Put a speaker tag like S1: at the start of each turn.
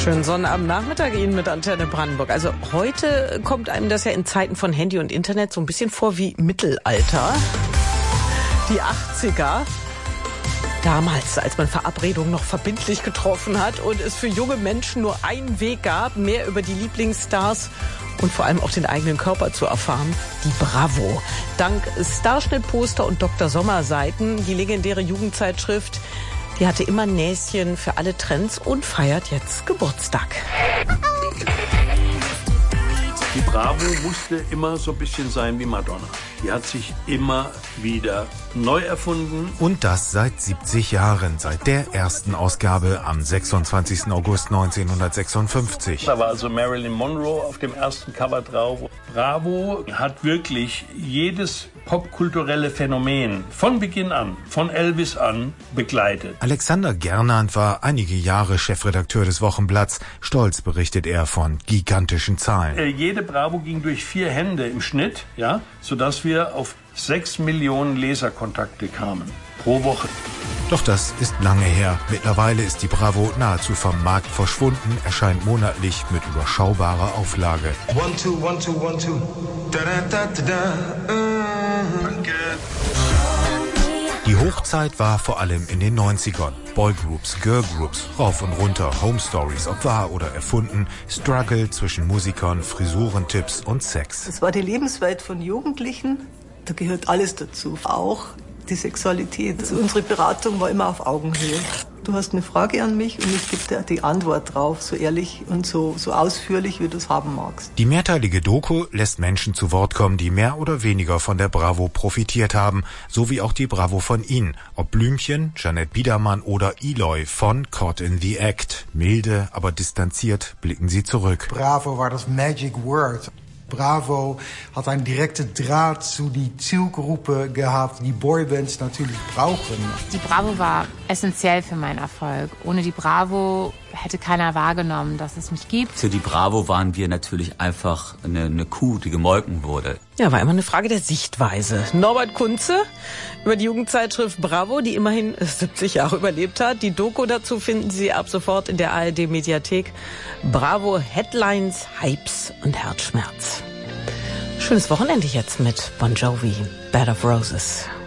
S1: Schönen Sonnabendnachmittag Ihnen mit Antenne Brandenburg. Also heute kommt einem das ja in Zeiten von Handy und Internet so ein bisschen vor wie Mittelalter. Die 80er. Damals, als man Verabredungen noch verbindlich getroffen hat und es für junge Menschen nur einen Weg gab, mehr über die Lieblingsstars und vor allem auch den eigenen Körper zu erfahren, die Bravo. Dank Starschnittposter und Dr. Sommer-Seiten, die legendäre Jugendzeitschrift, die hatte immer Näschen für alle Trends und feiert jetzt Geburtstag.
S2: Die Bravo musste immer so ein bisschen sein wie Madonna. Die hat sich immer wieder neu erfunden.
S3: Und das seit 70 Jahren, seit der ersten Ausgabe am 26. August 1956.
S2: Da war also Marilyn Monroe auf dem ersten Cover drauf. Bravo hat wirklich jedes popkulturelle Phänomen von Beginn an, von Elvis an, begleitet.
S3: Alexander Gernand war einige Jahre Chefredakteur des Wochenblatts. Stolz berichtet er von gigantischen Zahlen.
S2: Jede Bravo ging durch 4 Hände im Schnitt, ja, sodass wir auf 6 Millionen Leserkontakte kamen pro Woche.
S3: Doch das ist lange her. Mittlerweile ist die Bravo nahezu vom Markt verschwunden, erscheint monatlich mit überschaubarer Auflage.
S4: 1, 2, 1, 2, 1, 2. Da, da, da, da. Danke.
S3: Die Hochzeit war vor allem in den 90ern. Boygroups, Girlgroups, rauf und runter, Home Stories, ob wahr oder erfunden, Struggle zwischen Musikern, Frisurentipps und Sex.
S5: Das war die Lebenswelt von Jugendlichen. Da gehört alles dazu, auch die Sexualität. Also unsere Beratung war immer auf Augenhöhe. Du hast eine Frage an mich und ich gebe dir die Antwort drauf, so ehrlich und so ausführlich, wie du es haben magst.
S3: Die mehrteilige Doku lässt Menschen zu Wort kommen, die mehr oder weniger von der Bravo profitiert haben, so wie auch die Bravo von ihnen. Ob Blümchen, Jeanette Biedermann oder Eloy von Caught in the Act. Milde, aber distanziert blicken sie zurück.
S6: Bravo war das Magic Word. Bravo hat einen direkten Draht zu die Zielgruppe gehabt, die Boybands natürlich brauchen.
S7: Die Bravo war essentiell für meinen Erfolg. Ohne die Bravo hätte keiner wahrgenommen, dass es mich gibt.
S8: Für die Bravo waren wir natürlich einfach eine Kuh, die gemolken wurde.
S1: Ja, war immer eine Frage der Sichtweise. Norbert Kunze über die Jugendzeitschrift Bravo, die immerhin 70 Jahre überlebt hat. Die Doku dazu finden Sie ab sofort in der ARD-Mediathek. Bravo, Headlines, Hypes und Herzschmerz. Schönes Wochenende jetzt mit Bon Jovi, Bed of Roses.